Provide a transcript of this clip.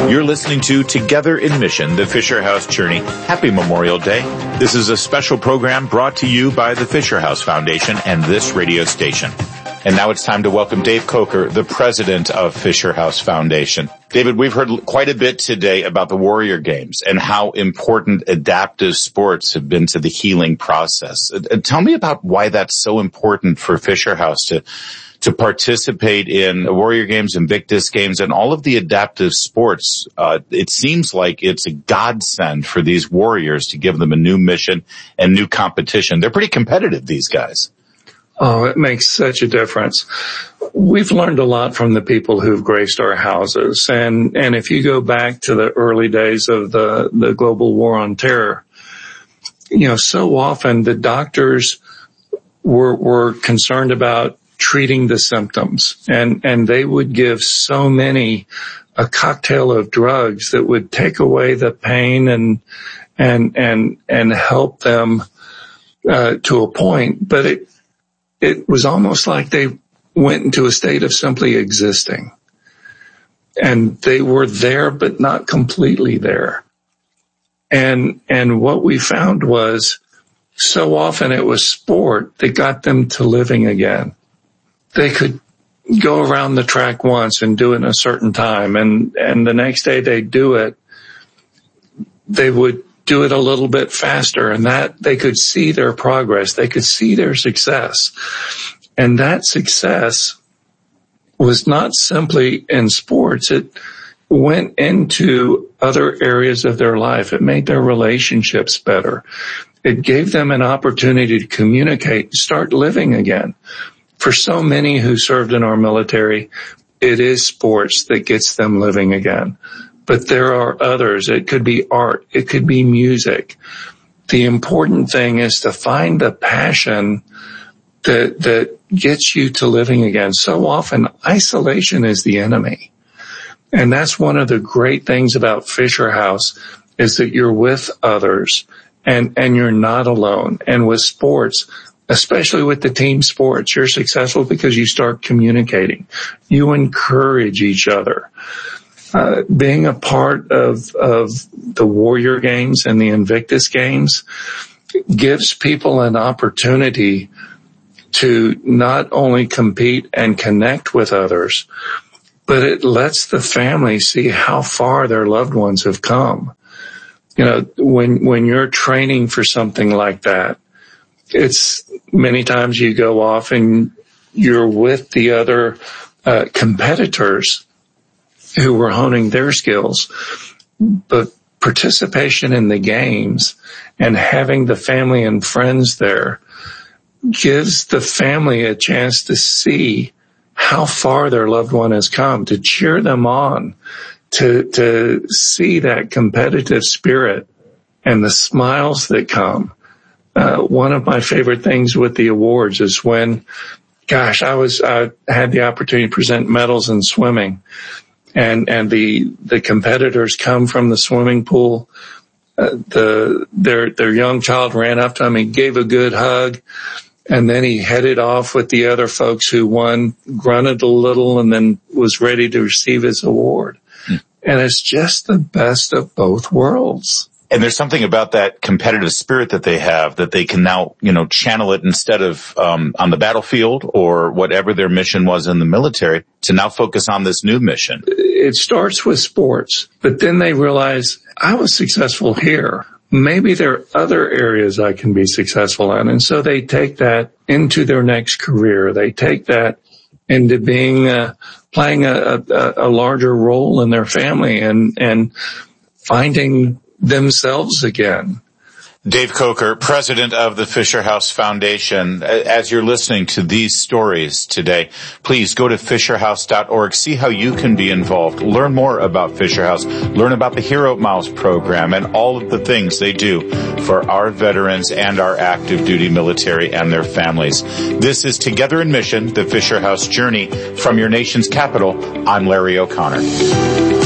You're listening to Together in Mission, the Fisher House Journey. Happy Memorial Day. This is a special program brought to you by the Fisher House Foundation and this radio station. And now it's time to welcome Dave Coker, the president of Fisher House Foundation. David, we've heard quite a bit today about the Warrior Games and how important adaptive sports have been to the healing process. Tell me about why that's so important for Fisher House to participate in Warrior Games, Invictus Games, and all of the adaptive sports. It seems like it's a godsend for these warriors to give them a new mission and new competition. They're pretty competitive, these guys. Oh, it makes such a difference. We've learned a lot from the people who've graced our houses. And if you go back to the early days of the global war on terror, so often the doctors were concerned about treating the symptoms, and they would give so many a cocktail of drugs that would take away the pain and help them to a point, but it was almost like they went into a state of simply existing, and they were there but not completely there. And what we found was so often it was sport that got them to living again. They could go around the track once and do it in a certain time, and the next day they'd do it. They would do it a little bit faster, and that they could see their progress. They could see their success. And that success was not simply in sports. It went into other areas of their life. It made their relationships better. It gave them an opportunity to communicate and start living again. For so many who served in our military, it is sports that gets them living again. But there are others. It could be art. It could be music. The important thing is to find the passion that gets you to living again. So often, isolation is the enemy. And that's one of the great things about Fisher House, is that you're with others and you're not alone. And with sports, especially with the team sports, you're successful because you start communicating. You encourage each other. Being a part of the Warrior Games and the Invictus Games gives people an opportunity to not only compete and connect with others, but it lets the family see how far their loved ones have come. When you're training for something like that, it's many times you go off and you're with the other competitors who were honing their skills, but participation in the games and having the family and friends there gives the family a chance to see how far their loved one has come, to cheer them on, to see that competitive spirit and the smiles that come. One of my favorite things with the awards is when, I had the opportunity to present medals in swimming. And the competitors come from the swimming pool. Their young child ran up to him and gave a good hug. And then he headed off with the other folks who won, grunted a little, and then was ready to receive his award. And it's just the best of both worlds. And there's something about that competitive spirit that they have that they can now, channel it instead of on the battlefield or whatever their mission was in the military to now focus on this new mission. It starts with sports, but then they realize, I was successful here. Maybe there are other areas I can be successful in. And so they take that into their next career. They take that into being playing a larger role in their family and finding themselves again. Dave Coker, president of the Fisher House Foundation. As you're listening to these stories today, please go to fisherhouse.org. See how you can be involved. Learn more about Fisher House. Learn about the Hero Miles program and all of the things they do for our veterans and our active duty military and their families. This is Together in Mission, the Fisher House Journey. From your nation's capital, I'm Larry O'Connor.